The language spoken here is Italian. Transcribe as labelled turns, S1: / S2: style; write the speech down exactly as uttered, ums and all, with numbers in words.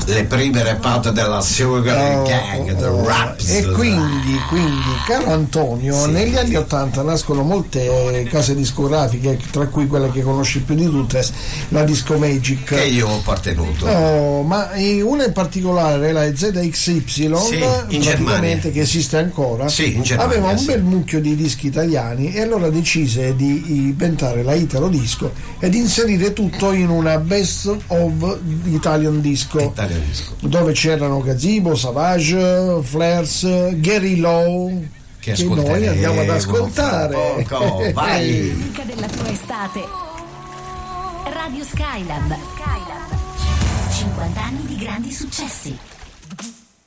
S1: le prime repate della Sugar
S2: Oh,
S1: Gang, The
S2: oh,
S1: Raps.
S2: e quindi, quindi caro Antonio,
S1: Sì.
S2: negli anni ottanta nascono molte case discografiche, tra cui quella che conosci più di tutte, la Disco Magic,
S1: Che io ho appartenuto.
S2: oh, ma eh, una in particolare, la Z X Y,
S1: Sì, in
S2: praticamente,
S1: Germania.
S2: che esiste ancora,
S1: Sì, in Germania,
S2: aveva un
S1: sì.
S2: bel mucchio di dischi italiani, e allora decise di inventare la Italo Disco ed inserire tutto in una Best of Italian Disco,
S1: Italian Disco.
S2: dove c'erano Gazebo, Savage, Flares, Gary Lowe,
S1: Che
S2: che noi
S1: ascolteremo
S2: andiamo ad ascoltare.
S1: fra poco, vai.
S3: Musica della tua estate. Radio Skylab. Skylab. cinquanta anni di grandi successi.